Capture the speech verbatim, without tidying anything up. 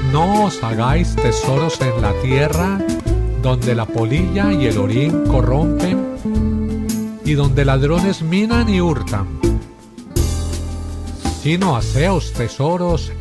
No os hagáis tesoros en la tierra, donde la polilla y el orín corrompen, y donde ladrones minan y hurtan, sino haceos tesoros